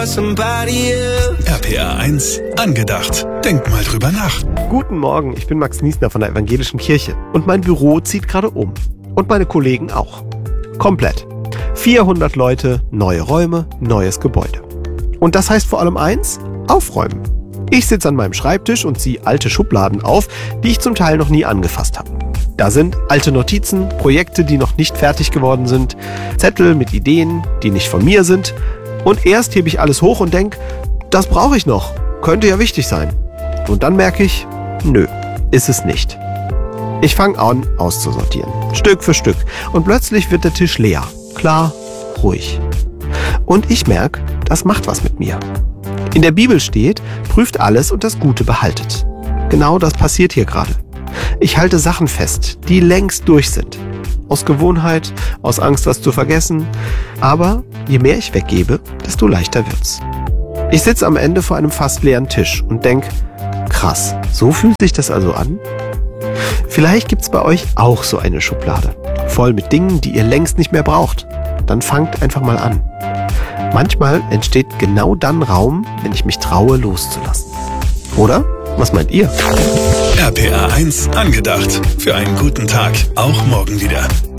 RPR 1 angedacht. Denk mal drüber nach. Guten Morgen, ich bin Max Niesner von der Evangelischen Kirche und mein Büro zieht gerade um. Und meine Kollegen auch. Komplett. 400 Leute, neue Räume, neues Gebäude. Und das heißt vor allem eins: aufräumen. Ich sitze an meinem Schreibtisch und ziehe alte Schubladen auf, die ich zum Teil noch nie angefasst habe. Da sind alte Notizen, Projekte, die noch nicht fertig geworden sind, Zettel mit Ideen, die nicht von mir sind. Und erst hebe ich alles hoch und denke, das brauche ich noch, könnte ja wichtig sein. Und dann merke ich, nö, ist es nicht. Ich fange an, auszusortieren, Stück für Stück. Und plötzlich wird der Tisch leer, klar, ruhig. Und ich merke, das macht was mit mir. In der Bibel steht, prüft alles und das Gute behaltet. Genau das passiert hier gerade. Ich halte Sachen fest, die längst durch sind. Aus Gewohnheit, aus Angst, was zu vergessen. Aber je mehr ich weggebe, desto leichter wird's. Ich sitze am Ende vor einem fast leeren Tisch und denke, krass, so fühlt sich das also an? Vielleicht gibt's bei euch auch so eine Schublade, voll mit Dingen, die ihr längst nicht mehr braucht. Dann fangt einfach mal an. Manchmal entsteht genau dann Raum, wenn ich mich traue, loszulassen. Oder? Was meint ihr? RPR 1 angedacht. Für einen guten Tag, auch morgen wieder.